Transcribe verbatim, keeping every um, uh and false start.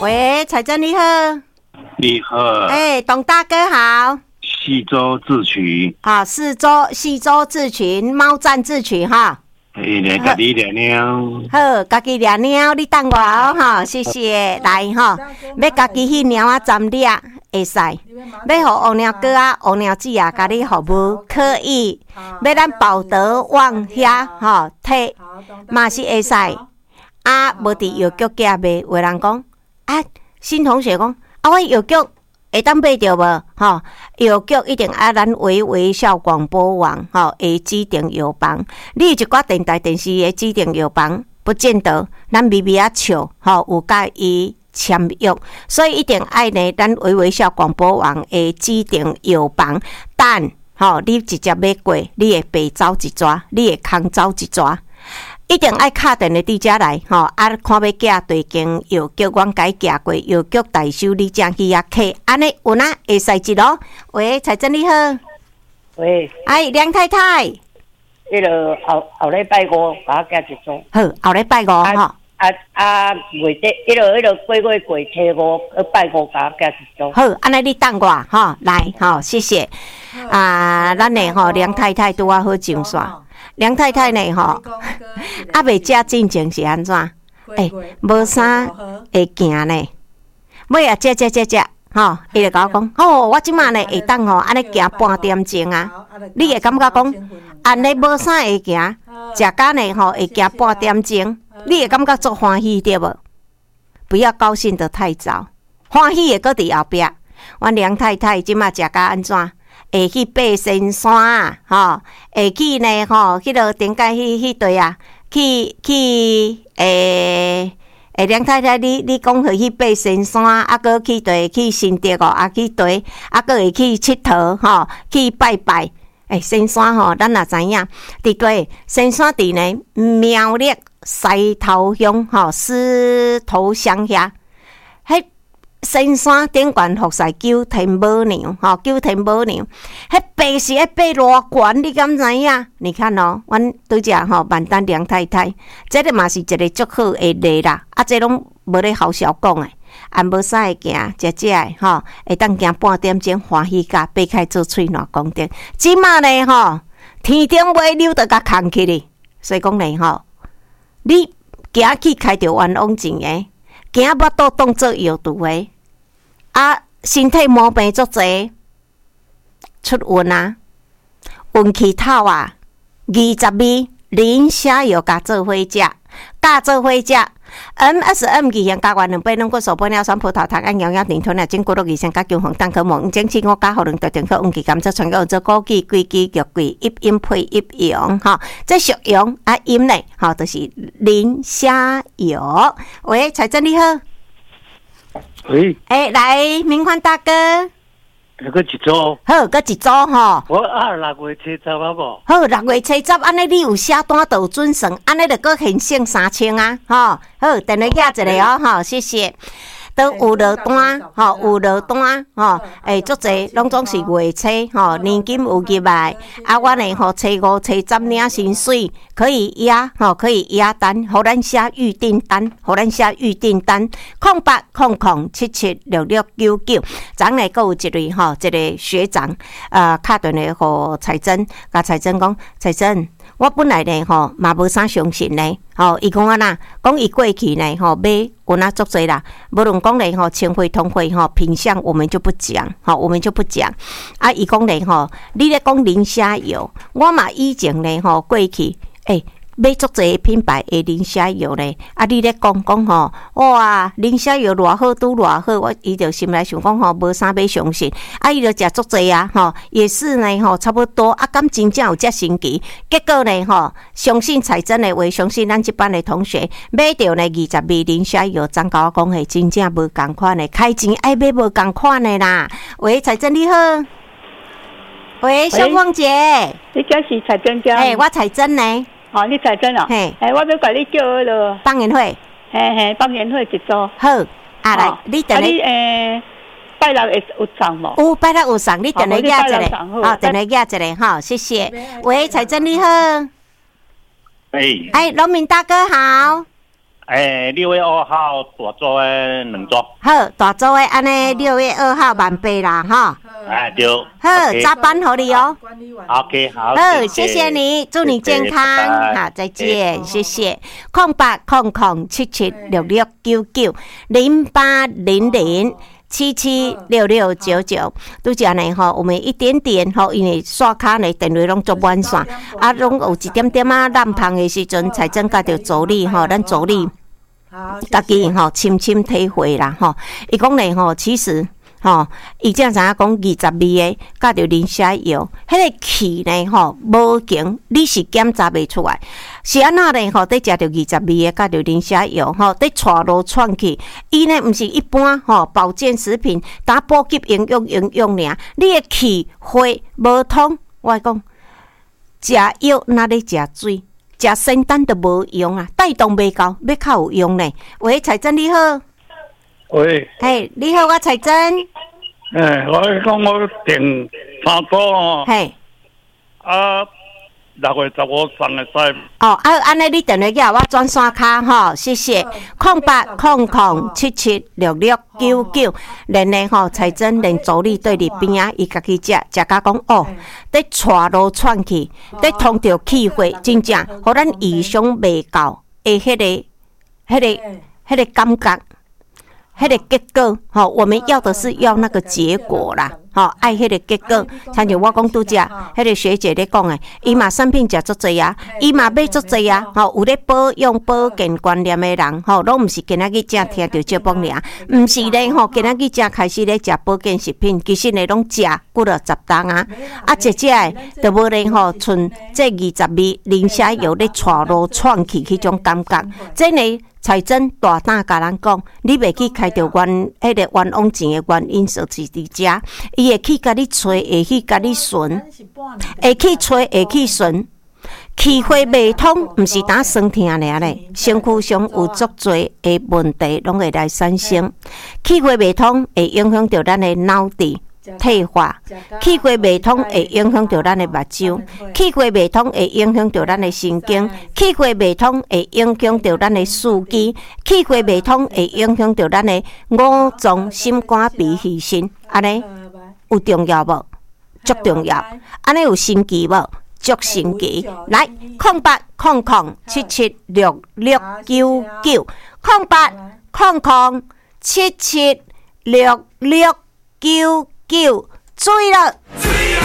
喂，财政你好。 你好。 哎、欸，董大哥好。 四周自群。 啊，四周四周自群，猫站自群哈。 哎，来家己掠猫。 好，家己掠猫，你等我哦哈，谢谢。来哈，要家己去猫啊站掠会使，要互乌鸟哥啊、乌鸟子啊，家己服务可以。要咱保德旺遐吼摕嘛是会使。啊，无伫药局价卖，有人讲啊，新同学讲啊，我药局会当买着无？吼，药局一定啊，咱微微笑广播网吼会指定药房。你一寡电台电视的指定药房，不见得咱微微啊笑吼有甲伊签约，所以一定爱呢，咱微微笑广播网的指定药房。但吼，你直接买过，你会白走一抓，你会空走一抓。一定爱敲电的伫遮来吼，啊，看要寄对经药局，阮甲伊寄过药局代收，你才去遐客，安尼有哪会使一咯？喂，财政你好。 喂。 哎，梁太太。 迄个后后礼拜五把我寄一组。 好，后礼拜五吼。 啊啊，月底迄个迄个过月过初五，呃，拜五把我寄一组。 好，安尼你等我吼，来吼，谢谢。啊，咱的吼梁太太拄啊好上线。梁太太呢吼，啊未食进前是安怎？诶、欸，无啥会行呢。尾啊，食食食食，吼，伊就甲我讲，哦，我即马呢会当吼，安尼行半点钟啊。你会感觉讲，安尼无啥会行，食甲呢吼会行半点钟，你会感觉足欢喜对无？不要高兴得太早，欢喜的搁伫后壁。阮梁太太即马食甲安怎？会去爬神山啊，吼，会去呢吼，迄落顶界迄迄对啊，去去诶诶，梁太太，你你讲会去爬神山，啊，搁去对去新竹哦，啊去对，啊，搁会去佚佗吼，去拜拜。诶，神山吼，咱也知影，伫对神山伫呢苗栗西头乡吼，狮头乡遐，迄。神山顶悬服侍九天母娘，吼九天母娘，迄爬是迄爬偌悬，你敢知影？你看哦，阮拄只吼万丹梁太太，这个嘛是一个足好的例啦。啊，这拢无咧好笑讲诶，啊无啥会行，食食诶吼，会当行半点钟，欢喜甲爬开做喙暖宫殿。即马呢吼，天顶尾溜得甲空起哩，所以讲呢吼，你行去开着冤枉钱诶。行巴肚当做药毒诶，啊，身体毛病足侪，出运啊，运气透啊，二十味磷虾药甲做伙食，甲做伙食 ，M S M 二型加元两杯，两骨素半尿酸葡萄糖胺营养淀粉啊，整骨肉二型加姜黄蛋壳膜，整气我加互两条电壳，运气甘蔗全个做枸杞、桂枝、玉桂，一饮配一用，吼，这食用啊饮咧，吼，就是磷虾药。喂，财政你好。 喂。 诶、欸，来，明宽大哥。 那个一组。 好，搁一组吼。 我啊六月七十啊无。 好，六月七十，安尼你有下单就有准算，安尼就搁现省三千啊，吼。好，电话寄一个哦，吼，谢谢。都有落单，吼，有落单，吼，诶，足侪拢总是月初，吼，年金有入来，啊，我呢，吼，初五、初十领薪水，可以压，吼，可以压单，互咱写预订单，互咱写预订单，空八空空七七六六九九，昨呢，阁有一位吼，一个学长，呃，敲电话互财政，甲财政讲，财政。我本来呢吼嘛无啥相信呢，吼伊讲啊呐，讲伊过去呢吼买有哪足侪啦，无论讲呢吼清汇通汇吼品相我们就不讲，吼我们就不讲。啊，伊讲呢吼，你咧讲磷虾油，我嘛以前呢吼过去，诶、欸。买足侪品牌的磷虾油咧，啊！你咧讲讲吼，哇，磷虾油偌好拄偌好，我伊就心内想讲吼，无啥要相信。啊，伊就食足侪啊，吼，也是呢吼，差不多啊，敢真正有遮神奇？结果呢吼，相信财政的话，相信咱这班的同学买着呢二十味磷虾油，怎甲我讲嘿，真正无共款的，开钱爱买无共款的啦。喂，财政你好。喂，小凤姐， 你这是财政家？ 诶，我财政呢。 哦，你财政哦，嘿，哎，我要甲你叫迄落帮年会， 嘿嘿，帮年会一组。 好，啊来，你等你诶，拜六会有上无？ 有拜六有上，你等下压一个，好，等下压一个，好，谢谢。喂，财政你好， 哎， 哎，农民大哥好， 诶，六月二号大组诶两组。 好，大组诶，安尼六月二号万倍啦，哈。 哎，对。 好，加班好你哦。 OK， 好。 好，谢谢你，祝你健康。好，再见，谢谢。空八空空七七六六九九零八零零。七七六六九九，拄则呢吼，我们一点点吼，因为刷卡呢电话拢做完线，啊，拢有一点点啊烂芳的时阵，财政甲着助力吼，咱助力，家己吼深深体会啦吼。伊讲呢吼，其实吼，伊正知影讲二十味的，甲着磷虾油，迄个气呢吼无经，你是检查袂出来。是安怎呢？吼，得食着二十味的，甲着磷虾油，吼，得带路窜去。伊呢，毋是一般吼保健食品，打补给营养营养尔。你的气血无通，我讲食药哪咧食水，食仙丹都无用啊，带动袂够，要较有用呢。喂，彩珍你好。 喂。 嘿，你好，我彩珍。 诶，我讲我订三组哦。 嘿。 啊。六月十五送的使。 哦，啊，安尼你电话叫我转线卡吼，谢谢。空八空空七七六六九九，连呢吼财政连助理对你边啊，伊家己食，食甲讲哦，得带路窜去，得通着气血，真正，互咱意想袂到的迄个、迄个、迄个感觉。迄个结果，吼，我们要的是要那个结果啦，吼，爱迄个结果。像像我讲拄则，迄个学姐咧讲诶，伊嘛产品食足济啊，伊嘛买足济啊，吼，有咧保养保健观念诶人，吼，拢毋是今仔日正听着节目尔，毋是咧吼，今仔日正开始咧食保健食品，其实咧拢食过了十档啊，啊，食食诶，就无咧吼，剩这二十味磷虾油咧带路窜去迄种感觉，真诶。财政大胆甲咱讲，你袂去开着冤迄个冤枉钱的原因，就是伫遮，伊会去甲你找，会去甲你寻，会去找，会去寻。气血未通，毋是打酸痛尔咧，身躯上有足多的问题，拢会来产生。气血未通会影响到咱的脑智。退化，气血未通会影响到咱的目睭，气血未通会影响到咱的神经，气血未通会影响到咱的四肢，气血未通会影响到咱的五脏、心肝脾肺肾，安尼有重要无？足重要，安尼有神奇无？足神奇。来，空八空空七七六六九九，空八空空七七六六九。九，注意了。